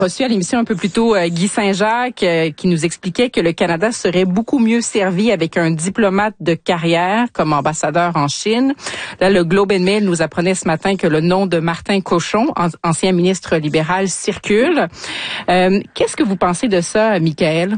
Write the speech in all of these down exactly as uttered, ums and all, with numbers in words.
Reçu à l'émission un peu plus tôt euh, Guy Saint-Jacques euh, qui nous expliquait que le Canada serait beaucoup mieux servi avec un diplomate de carrière comme ambassadeur en Chine. Là, le Globe and Mail nous apprenait ce matin que le nom de Martin Cochon, an- ancien ministre libéral, circule. Euh, qu'est-ce que vous pensez de ça, Michael?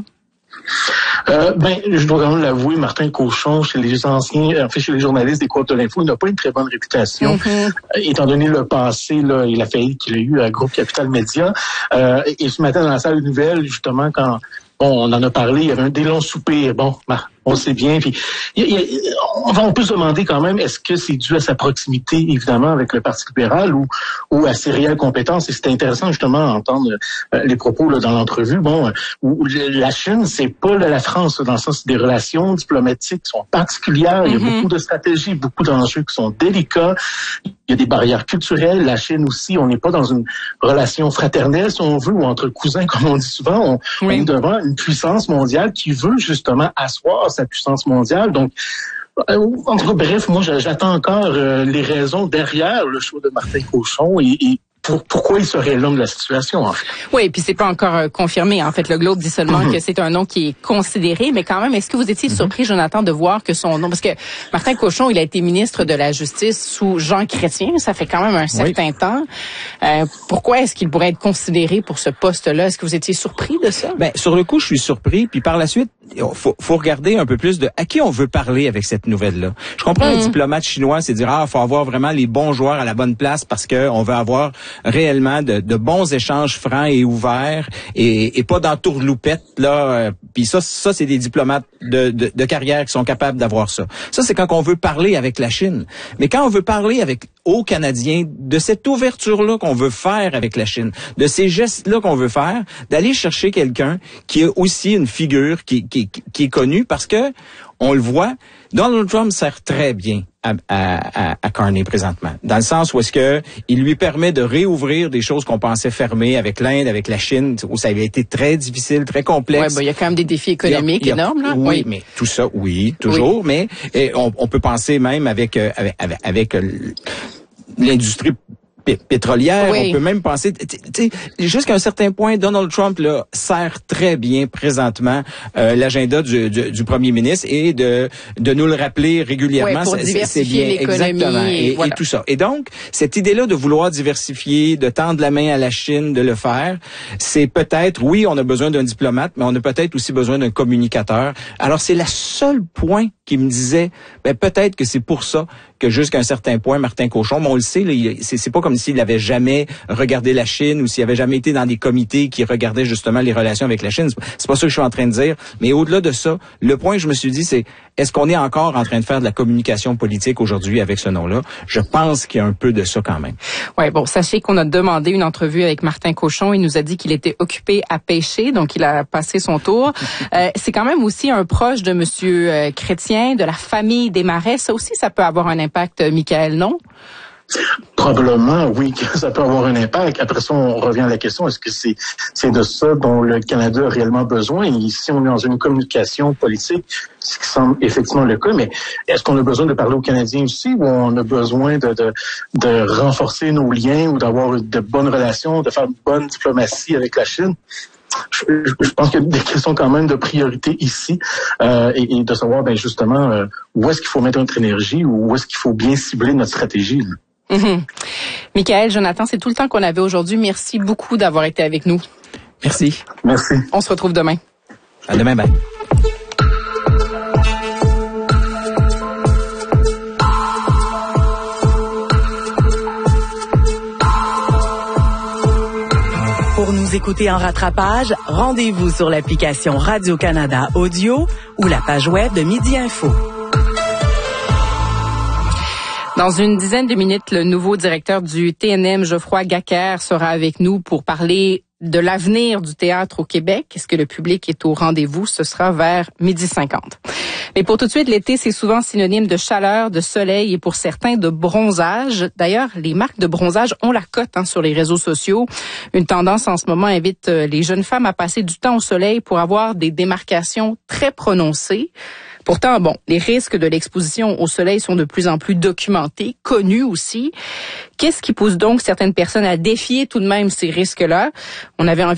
Euh, ben, je dois quand même l'avouer, Martin Cochon, chez les anciens, en fait, chez les journalistes des Côtes de l'Info, il n'a pas une très bonne réputation. Mm-hmm. Euh, étant donné le passé, là, et la faillite qu'il a eu à Groupe Capital Média. Euh, et, et ce matin, dans la salle de nouvelles, justement, quand bon, on en a parlé, il y avait un des longs soupirs. Bon, on sait bien. Puis, il y a, il y a, on, va, on peut se demander quand même, est-ce que c'est dû à sa proximité, évidemment, avec le Parti libéral ou, ou à ses réelles compétences? Et c'était intéressant, justement, d'entendre euh, les propos là, dans l'entrevue. Bon, où la Chine, c'est pas là, la France, dans le sens des relations diplomatiques qui sont particulières. Mm-hmm. Il y a beaucoup de stratégies, beaucoup d'enjeux qui sont délicats. Il y a des barrières culturelles. La Chine aussi, on n'est pas dans une relation fraternelle, si on veut, ou entre cousins, comme on dit souvent. On, oui. on est devant une puissance mondiale qui veut justement asseoir sa puissance mondiale. Donc, euh, en tout cas, bref, moi, j'attends encore euh, les raisons derrière le choix de Martin Cochon et, et Pour, pourquoi il serait l'homme de la situation, en fait. Oui, puis c'est pas encore euh, confirmé. En fait, le Globe dit seulement mm-hmm. que c'est un nom qui est considéré, mais quand même, est-ce que vous étiez mm-hmm. surpris, Jonathan, de voir que son nom, parce que Martin Cochon, il a été ministre de la Justice sous Jean Chrétien, ça fait quand même un certain oui. temps. Euh, pourquoi est-ce qu'il pourrait être considéré pour ce poste-là? Est-ce que vous étiez surpris de ça? Ben, sur le coup, je suis surpris, puis par la suite, faut, faut regarder un peu plus de à qui on veut parler avec cette nouvelle-là. Je comprends mm-hmm. un diplomate chinois, c'est dire, ah, faut avoir vraiment les bons joueurs à la bonne place parce que on veut avoir réellement de, de bons échanges francs et ouverts et, et pas d'entourloupette là. Euh, Puis ça, ça c'est des diplomates de, de, de carrière qui sont capables d'avoir ça. Ça c'est quand on veut parler avec la Chine. Mais quand on veut parler avec aux Canadiens de cette ouverture-là qu'on veut faire avec la Chine, de ces gestes-là qu'on veut faire, d'aller chercher quelqu'un qui est aussi une figure qui, qui, qui est connue parce que on le voit, Donald Trump sert très bien à, à, à, à Carney présentement, dans le sens où est-ce que il lui permet de réouvrir des choses qu'on pensait fermées avec l'Inde, avec la Chine, où ça avait été très difficile, très complexe. Ouais, ben, il y a quand même des défis économiques il y a, il y a, énormes, là. Oui, oui, mais tout ça, oui, toujours, oui. mais et on, on peut penser même avec euh, avec, avec, avec euh, l'industrie pétrolière, oui. on peut même penser, tu sais, jusqu'à un certain point, Donald Trump là sert très bien présentement euh, l'agenda du, du, du premier ministre et de de nous le rappeler régulièrement, oui, pour c'est, c'est bien exactement et, et, voilà. et tout ça. Et donc cette idée-là de vouloir diversifier, de tendre la main à la Chine, de le faire, c'est peut-être oui, on a besoin d'un diplomate, mais on a peut-être aussi besoin d'un communicateur. Alors c'est la seule point qui me disait, ben peut-être que c'est pour ça que jusqu'à un certain point, Martin Cochon, mais on le sait, là, il, c'est, c'est pas comme s'il avait jamais regardé la Chine ou s'il avait jamais été dans des comités qui regardaient justement les relations avec la Chine. C'est pas, c'est pas ça que je suis en train de dire. Mais au-delà de ça, le point que je me suis dit, c'est est-ce qu'on est encore en train de faire de la communication politique aujourd'hui avec ce nom-là? Je pense qu'il y a un peu de ça quand même. Ouais, bon, sachez qu'on a demandé une entrevue avec Martin Cochon. Il nous a dit qu'il était occupé à pêcher, donc il a passé son tour. euh, c'est quand même aussi un proche de Monsieur euh, Chrétien, de la famille des Marais. Ça aussi, ça peut avoir un impact, Michael, non? Probablement, oui, que ça peut avoir un impact. Après ça, on revient à la question, est-ce que c'est c'est de ça dont le Canada a réellement besoin? Et ici, on est dans une communication politique, ce qui semble effectivement le cas, mais est-ce qu'on a besoin de parler aux Canadiens aussi ou on a besoin de, de, de renforcer nos liens ou d'avoir de bonnes relations, de faire une bonne diplomatie avec la Chine? Je, je pense qu'il y a des questions quand même de priorité ici euh, et, et de savoir ben justement euh, où est-ce qu'il faut mettre notre énergie ou où est-ce qu'il faut bien cibler notre stratégie. Là. Mm-hmm. Michael, Jonathan, c'est tout le temps qu'on avait aujourd'hui. Merci beaucoup d'avoir été avec nous. Merci. Merci. On se retrouve demain. À demain, bye. Pour nous écouter en rattrapage, rendez-vous sur l'application Radio-Canada Audio ou la page web de Midi Info. Dans une dizaine de minutes, le nouveau directeur du T N M, Geoffroy Gacquer, sera avec nous pour parler de l'avenir du théâtre au Québec. Est-ce que le public est au rendez-vous? Ce sera vers midi cinquante. Mais pour tout de suite, l'été, c'est souvent synonyme de chaleur, de soleil et pour certains de bronzage. D'ailleurs, les marques de bronzage ont la cote hein, sur les réseaux sociaux. Une tendance en ce moment invite les jeunes femmes à passer du temps au soleil pour avoir des démarcations très prononcées. Pourtant, bon, les risques de l'exposition au soleil sont de plus en plus documentés, connus aussi. Qu'est-ce qui pousse donc certaines personnes à défier tout de même ces risques-là? On avait envie